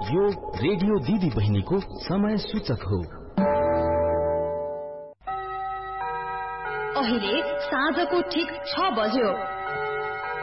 यो रेडियो दिदी बहिनीको समय सूचक हो। अहिले साँझको ठीक 6 बज्यो।